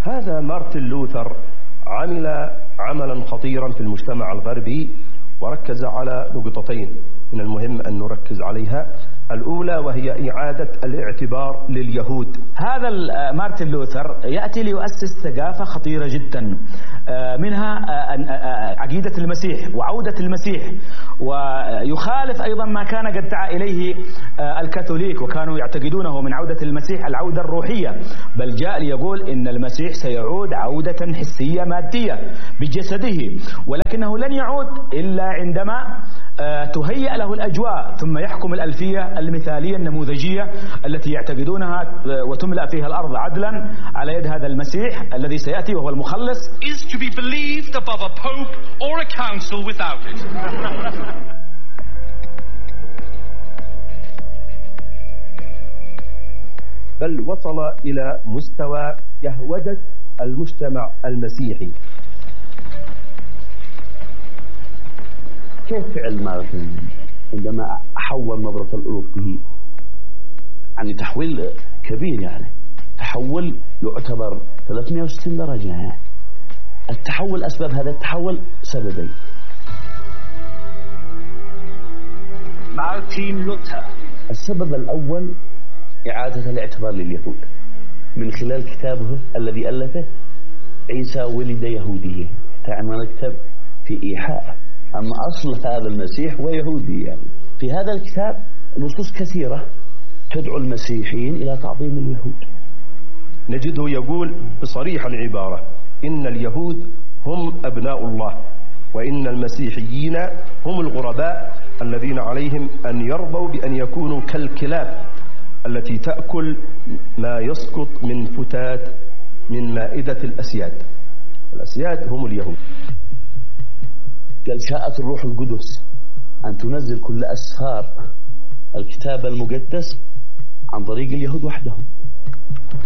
هذا مارتن لوثر عمل عملا خطيرا في المجتمع الغربي، وركز على نقطتين من المهم أن نركز عليها. الأولى وهي إعادة الاعتبار لليهود. هذا مارتن لوثر يأتي ليؤسس ثقافة خطيرة جدا، منها عقيدة المسيح وعودة المسيح، ويخالف أيضا ما كان قد دعا إليه الكاثوليك، وكانوا يعتقدونه من عودة المسيح العودة الروحية، بل جاء ليقول إن المسيح سيعود عودة حسية مادية بجسده، ولكنه لن يعود إلا عندما تهيأ له الأجواء، ثم يحكم الألفية المثالية النموذجية التي يعتقدونها، وتملأ فيها الأرض عدلا على يد هذا المسيح الذي سيأتي وهو المخلص. Is to be believed above a pope or a council without it. بل وصل إلى مستوى يهودة المجتمع المسيحي. كيف فعل مارتن عندما حول نظرة الأوروبي؟ يعني تحويل كبير، يعني تحول يعتبر 360 درجة. التحول، أسباب هذا التحول سببين. مارتن لوثر. السبب الأول إعادة الاعتبار لليهود من خلال كتابه الذي ألفه عيسى ولد يهوديا، عنوان الكتاب في إيحاء أما أصل هذا المسيح ويهودي. يعني في هذا الكتاب نصوص كثيرة تدعو المسيحيين إلى تعظيم اليهود. نجده يقول بصريح العبارة: إن اليهود هم أبناء الله، وإن المسيحيين هم الغرباء الذين عليهم أن يرضوا بأن يكونوا كالكلاب التي تأكل ما يسقط من فتات من مائدة الأسياد. الأسياد هم اليهود. قال: شاءت الروح القدس أن تنزل كل أسفار الكتاب المقدس عن طريق اليهود وحدهم.